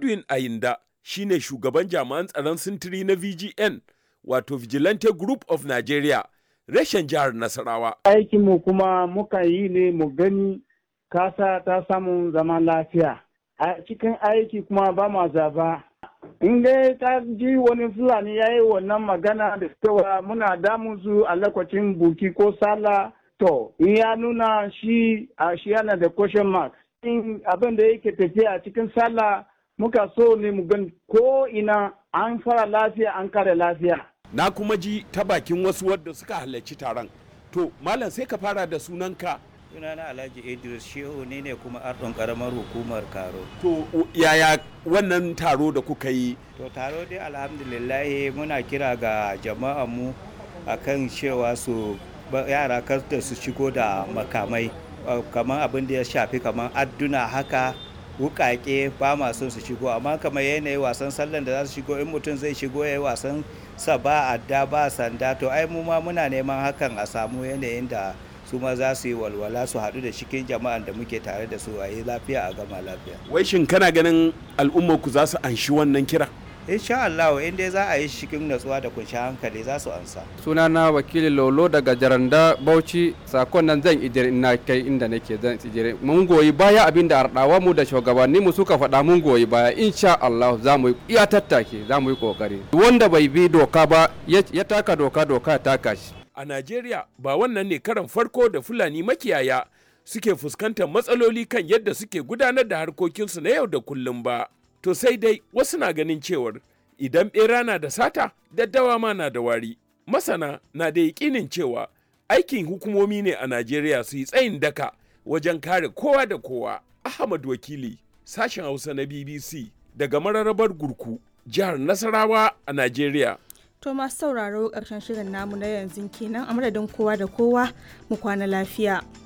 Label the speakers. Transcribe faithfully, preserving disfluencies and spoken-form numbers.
Speaker 1: Godwin Ayinda shine shugaban jami'an tsaron sintiri na V G N, wato Vigilante Group of Nigeria, reshen jihar Nasarawa.
Speaker 2: Aikinmu kuma muka yi ne mu gani kasa ta samu zaman lafiya. A cikin aiki kuma ba ma zaba. In dai ta ji wani Fulani ya yi wannan magana da cewa muna damun su a lokacin buki ko sallah, to in ya nuna shi a shi yana da question mark. In abin da yake tafiya a cikin sallah muka so ne mu gan ko ina an fara lafiya an kare lafiya.
Speaker 1: Na kuma ji ta bakin wasu wadda suka halarci taron. To malam sai ka fara da sunanka.
Speaker 3: Sunana Alhaji Idris Shehu ne ne kuma ardon karamar hukumar Karo.
Speaker 1: To yaya wannan taro da kuka yi?
Speaker 3: To taro dai alhamdulillah muna kira ga jama'an mu akan cewa su yara kar da su shigo da makamai kamar abin da ya shafi kamar adduna haka wukake ba ma son su shigo, amma kamar yanayi wasan sallan da za su shigo in mutum zai shigo ya yi wasan sa ba adda ba sanda, to ai mu ma muna neman hakan a samu yanayin da su ma za su yi walwala su haɗu da cikin jama'an da muke tare da su a yi lafiya a gama lafiya.
Speaker 1: Wai shin kana ganin al'ummar ku za su anshi wannan kira?
Speaker 3: Insha Allah in dai za a yi cikin natsuwa da kunshi hankali za su ansa.
Speaker 4: Sunana wakili Lolo daga Jaranda Bauchi, sakon nan zan ijire ina kai inda nake zan ijire. Mun goyi baya abin da ardawa mu da shugabanni mu suka faɗa, mun goyi baya insha Allah za mu iya tattake, za mu yi kokari. Wanda bai bi doka ba ya taka doka doka ya taka shi.
Speaker 1: A Najeriya ba wannan ne karan farko da Fulani makiyaya suke fuskantar matsaloli kan yadda suke gudanar da harkokinsu na yau da kullum ba. To sai dai wasu na ganin cewar idan ɓera na da sata, daddawa ma na da wari. Masana na da yaƙinin cewa aikin hukumomi ne a Najeriya su yi tsayin daka wajen kare kowa da kowa. Ahmad Wakili, sashen Hausa na B B C daga mararrabar Gurku, jihar Nasarawa a Najeriya.
Speaker 5: To masu sauraro ƙarshen shirin namu na yanzu kenan, a madadin kowa da kowa mu kwana lafiya.